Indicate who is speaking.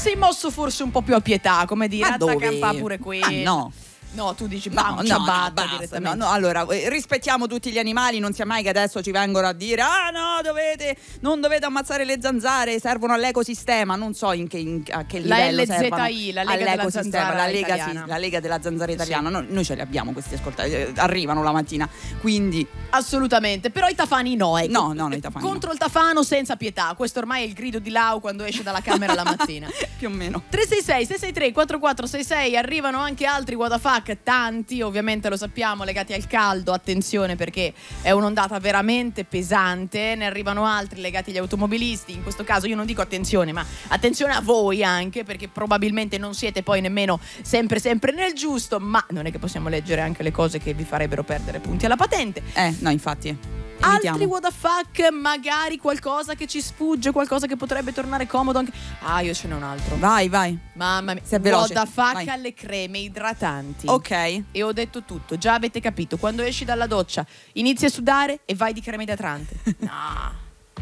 Speaker 1: sei mosso forse un po' più a pietà, come dire,
Speaker 2: Ma dove?
Speaker 1: attacca pure qui.
Speaker 2: Ma no.
Speaker 1: No, tu dici
Speaker 2: No,
Speaker 1: ciabatta
Speaker 2: basta,
Speaker 1: direttamente.
Speaker 2: no. Allora, rispettiamo tutti gli animali, non sia mai che adesso ci vengono a dire non dovete ammazzare le zanzare, servono all'ecosistema, non so a che livello
Speaker 1: LZI,
Speaker 2: servono
Speaker 1: la Lega della
Speaker 2: all'ecosistema,
Speaker 1: Zanzara
Speaker 2: la Lega,
Speaker 1: Italiana.
Speaker 2: sì, la Lega della zanzara italiana.
Speaker 1: Sì.
Speaker 2: Noi ce li abbiamo questi ascoltatori, arrivano la mattina, quindi
Speaker 1: Assolutamente, però i tafani no, ecco.
Speaker 2: No, i tafani
Speaker 1: contro il tafano senza pietà. Questo ormai è il grido di Lau quando esce dalla camera la mattina.
Speaker 2: più o meno.
Speaker 1: 366 663 4466, arrivano anche altri what the fuck, tanti ovviamente lo sappiamo, legati al caldo. Attenzione, perché è un'ondata veramente pesante. Ne arrivano altri legati agli automobilisti. In questo caso io non dico attenzione, ma attenzione a voi anche, perché probabilmente non siete poi nemmeno sempre nel giusto, ma non è che possiamo leggere anche le cose che vi farebbero perdere punti alla patente.
Speaker 2: No, infatti.
Speaker 1: Altri what the fuck, magari qualcosa che ci sfugge, qualcosa che potrebbe tornare comodo anche. Io ce n'è un altro.
Speaker 2: Vai.
Speaker 1: Mamma mia,
Speaker 2: sei veloce.
Speaker 1: what the fuck,
Speaker 2: Vai.
Speaker 1: alle creme idratanti.
Speaker 2: Ok.
Speaker 1: E ho detto tutto, già avete capito. Quando esci dalla doccia inizi a sudare e vai di crema idratante. No.